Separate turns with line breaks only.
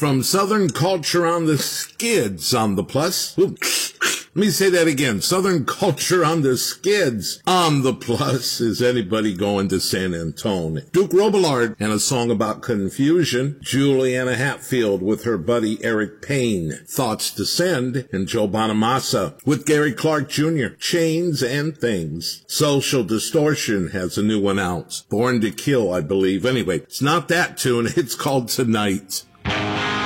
From Southern Culture on the Skids on the Plus. Ooh. Let me say that again. Southern Culture on the Skids on the Plus. Is anybody going to San Antone? Duke Robillard and a song about confusion. Juliana Hatfield with her buddy Eric Payne. Thoughts Descend. And Joe Bonamassa with Gary Clark Jr. Chains and Things. Social Distortion has a new one out. Born to Kill, I believe. Anyway, it's not that tune. It's called Tonight.